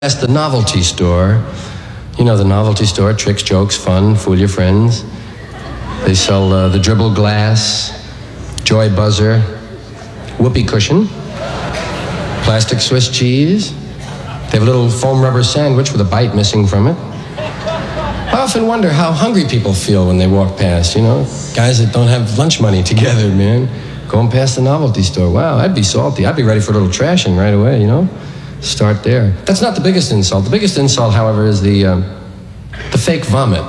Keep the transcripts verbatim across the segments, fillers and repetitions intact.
That's the novelty store. You know the novelty store, tricks, jokes, fun, fool your friends. They sell uh, the dribble glass, joy buzzer, whoopee cushion, plastic Swiss cheese. They have a little foam rubber sandwich with a bite missing from it. I often wonder how hungry people feel when they walk past, you know? Guys that don't have lunch money together, man. Going past the novelty store. Wow, I'd be salty. I'd be ready for a little trashing right away, you know? Start there. That's not the biggest insult. The biggest insult, however, is the, um, the fake vomit.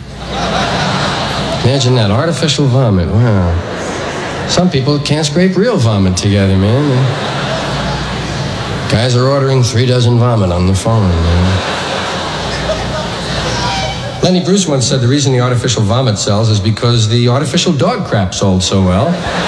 Imagine that, artificial vomit. Wow. Some people can't scrape real vomit together, man. Guys are ordering three dozen vomit on the phone, man. Lenny Bruce once said the reason the artificial vomit sells is because the artificial dog crap sold so well.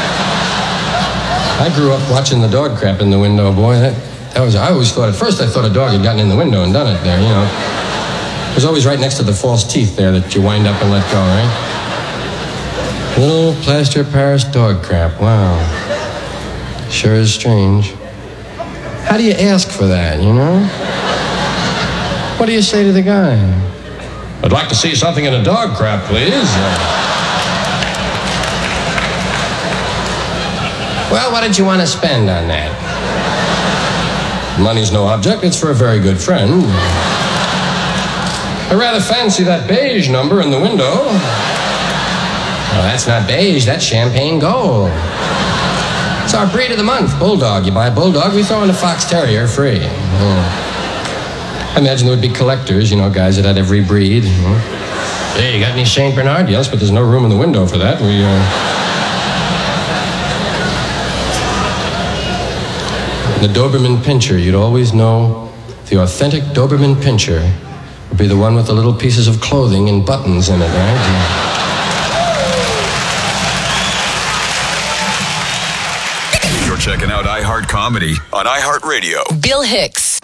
I grew up watching the dog crap in the window, boy. That, that was, I always thought, at first I thought a dog had gotten in the window and done it there, you know. It was always right next to the false teeth there that you wind up and let go, right? Little plaster of Paris dog crap, wow. Sure is strange. How do you ask for that, you know? What do you say to the guy? I'd like to see something in a dog crap, please. Well, what did you want to spend on that? Money's no object. It's for a very good friend. I rather fancy that beige number in the window. Well, that's not beige. That's champagne gold. It's our breed of the month, Bulldog. You buy a Bulldog, we throw in a Fox Terrier free. Yeah. I imagine there would be collectors, you know, guys that had every breed. You know. Hey, you got any Saint Bernard? Yes, but there's no room in the window for that. We, uh... The Doberman Pinscher, you'd always know the authentic Doberman Pinscher would be the one with the little pieces of clothing and buttons in it, right? Yeah. You're checking out iHeart Comedy on iHeartRadio. Bill Hicks.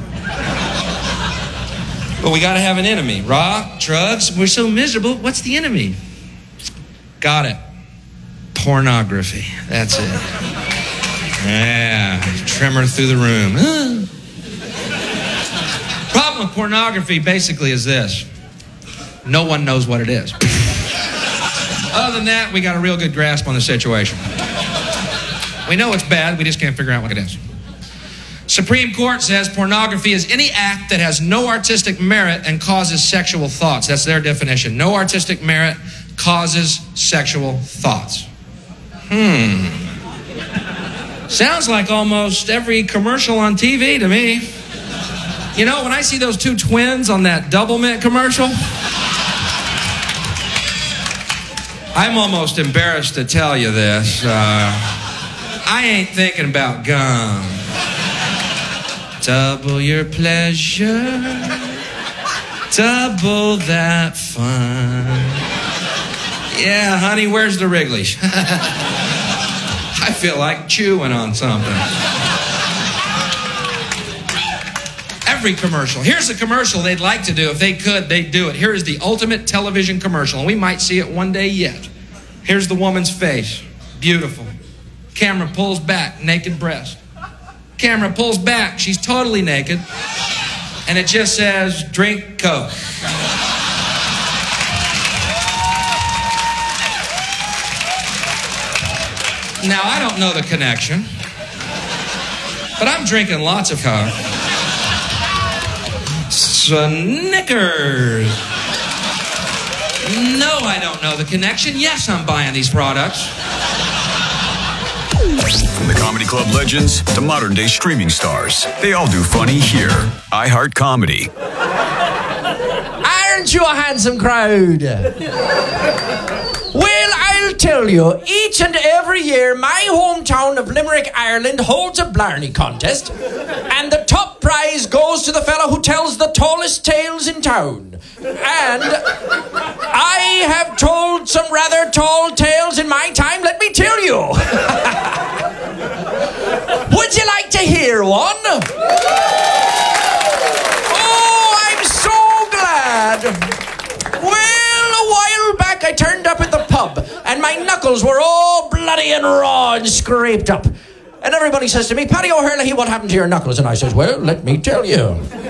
But we got to have an enemy. Rock, drugs, we're so miserable. What's the enemy? Got it. Pornography. That's it. Yeah, tremor through the room. Huh. Problem with pornography basically is this. No one knows what it is. Other than that, we got a real good grasp on the situation. We know it's bad, we just can't figure out what it is. Supreme Court says pornography is any act that has no artistic merit and causes sexual thoughts. That's their definition. No artistic merit causes sexual thoughts. Hmm. Sounds like almost every commercial on T V to me. You know, when I see those two twins on that Double Mint commercial, I'm almost embarrassed to tell you this. Uh, I ain't thinking about gum. Double your pleasure, double that fun. Yeah, honey, where's the Wrigley's? I feel like chewing on something. Every commercial. Here's a commercial they'd like to do. If they could, they'd do it. Here is the ultimate television commercial, and we might see it one day yet. Here's the woman's face. Beautiful. Camera pulls back, naked breast. Camera pulls back, she's totally naked. And it just says, drink Coke. Now, I don't know the connection, but I'm drinking lots of Coke. Snickers. No, I don't know the connection. Yes, I'm buying these products. From the comedy club legends to modern day streaming stars, they all do funny here. iHeart Comedy. Aren't you a handsome crowd? Well, I'll tell you, each and every year, my hometown of Limerick, Ireland, holds a Blarney contest, and the top prize goes to the fellow who tells the tallest tales in town. And I have told some rather tall tales in my time, let me tell you. Would you like to hear one? Oh, I'm so glad. Well, a while back I turned up at the pub and my knuckles were all bloody and raw and scraped up. And everybody says to me, Paddy O'Herlihy, what happened to your knuckles? And I says, well, let me tell you.